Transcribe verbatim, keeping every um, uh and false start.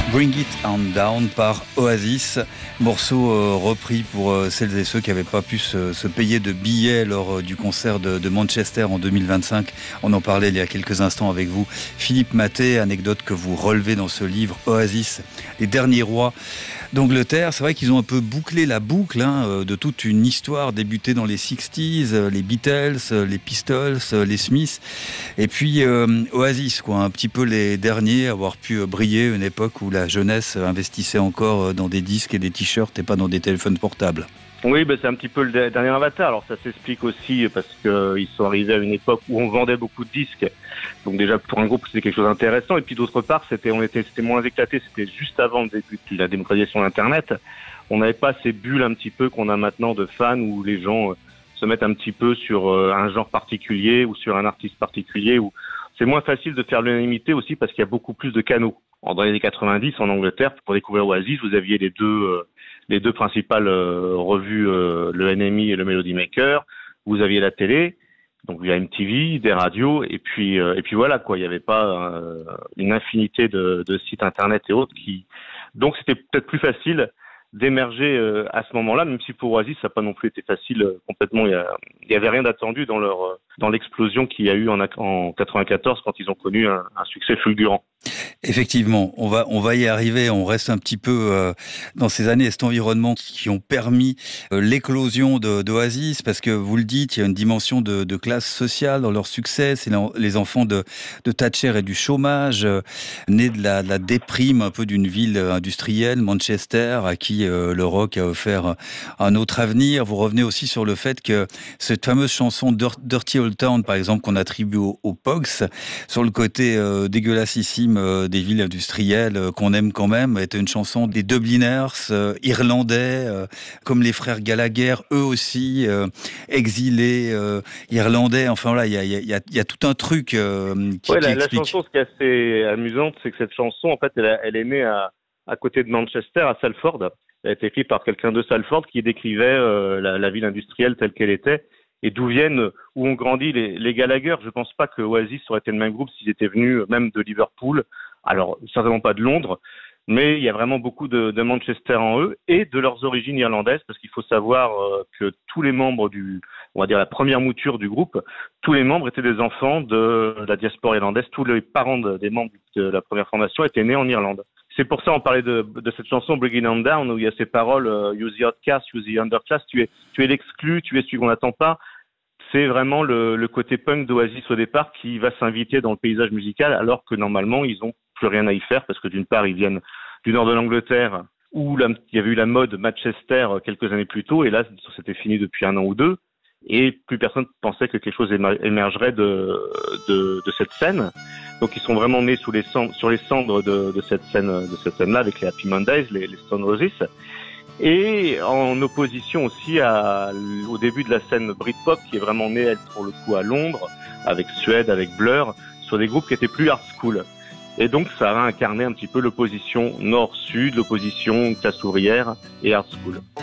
Bring It On Down par Oasis, morceau euh, repris pour euh, celles et ceux qui n'avaient pas pu se, se payer de billets lors euh, du concert de, de Manchester en deux mille vingt-cinq. On en parlait il y a quelques instants avec vous. Philippe Maté, anecdote que vous relevez dans ce livre, Oasis, les derniers rois d'Angleterre. C'est vrai qu'ils ont un peu bouclé la boucle hein, de toute une histoire débutée dans les sixties, les Beatles, les Pistols, les Smiths, et puis euh, Oasis, quoi, un petit peu les derniers à avoir pu briller à une époque où la jeunesse investissait encore dans des disques et des t-shirts et pas dans des téléphones portables. Oui, bah c'est un petit peu le dernier avatar. Alors ça s'explique aussi parce qu'ils sont arrivés à une époque où on vendait beaucoup de disques. Donc déjà pour un groupe c'était quelque chose d'intéressant. Et puis d'autre part c'était on était c'était moins éclaté. C'était juste avant le début de la démocratisation d'Internet. On n'avait pas ces bulles un petit peu qu'on a maintenant de fans où les gens se mettent un petit peu sur un genre particulier ou sur un artiste particulier. Où c'est moins facile de faire l'unanimité aussi parce qu'il y a beaucoup plus de canaux. Dans les années quatre-vingt-dix en Angleterre pour découvrir Oasis vous aviez les deux euh, les deux principales euh, revues, euh, le N M E et le Melody Maker. Vous aviez la télé, donc via M T V, des radios, et puis euh, et puis voilà quoi. Il n'y avait pas euh, une infinité de, de sites internet et autres qui. Donc c'était peut-être plus facile d'émerger euh, à ce moment-là, même si pour Oasis ça n'a pas non plus été facile euh, complètement. Il y, a, il y avait rien d'attendu dans leur euh, dans l'explosion qu'il y a eu en, en quatre-vingt-quatorze quand ils ont connu un, un succès fulgurant. Effectivement, on va on va y arriver. On reste un petit peu euh, dans ces années et cet environnement qui ont permis euh, l'éclosion de, d'Oasis, parce que vous le dites, il y a une dimension de, de classe sociale dans leur succès. C'est les enfants de, de Thatcher et du chômage, euh, nés de la, de la déprime un peu d'une ville industrielle, Manchester, à qui euh, le rock a offert un autre avenir. Vous revenez aussi sur le fait que cette fameuse chanson Dirty Old Town, par exemple, qu'on attribue aux, aux Pogues, sur le côté euh, dégueulassissime euh, des villes industrielles euh, qu'on aime quand même, était une chanson des Dubliners, euh, irlandais, euh, comme les frères Gallagher, eux aussi, euh, exilés, euh, irlandais. Enfin voilà, il y a, y, a, y a tout un truc euh, qui, ouais, qui la, explique. La chanson, ce qui est assez amusant, c'est que cette chanson, en fait, elle, a, elle est née à, à côté de Manchester, à Salford. Elle a été écrite par quelqu'un de Salford qui décrivait euh, la, la ville industrielle telle qu'elle était. Et d'où viennent, où ont grandi les, les Gallagher. Je pense pas que Oasis aurait été le même groupe s'ils étaient venus même de Liverpool. Alors, certainement pas de Londres, mais il y a vraiment beaucoup de, de Manchester en eux et de leurs origines irlandaises, parce qu'il faut savoir euh, que tous les membres du, on va dire la première mouture du groupe, tous les membres étaient des enfants de la diaspora irlandaise. Tous les parents de, des membres de la première formation étaient nés en Irlande. C'est pour ça on parlait de, de cette chanson Bring It On Down où il y a ces paroles euh, "Use the outcast, use the underclass", tu es, tu es l'exclu, tu es celui qu'on n'attend pas. C'est vraiment le, le côté punk d'Oasis au départ qui va s'inviter dans le paysage musical, alors que normalement ils ont plus rien à y faire parce que d'une part ils viennent du nord de l'Angleterre où la, il y avait eu la mode Manchester quelques années plus tôt et là c'était fini depuis un an ou deux et plus personne pensait que quelque chose émergerait de, de, de cette scène. Donc ils sont vraiment nés sous les cendres, sur les cendres de, de cette scène, de cette scène-là avec les Happy Mondays, les, les Stone Roses. Et en opposition aussi à, au début de la scène Britpop qui est vraiment née, elle, pour le coup, à Londres, avec Suède, avec Blur, sur des groupes qui étaient plus hard school. Et donc, ça a incarné un petit peu l'opposition nord-sud, l'opposition classe ouvrière et hard school.